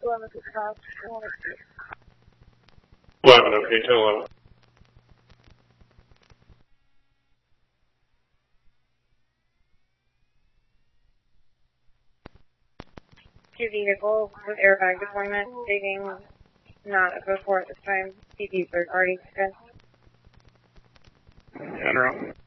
11 to cross 11, okay, 10-11. Two vehicles with airbag deployment, taking not a go for it this time. CPs are already discussed. En route.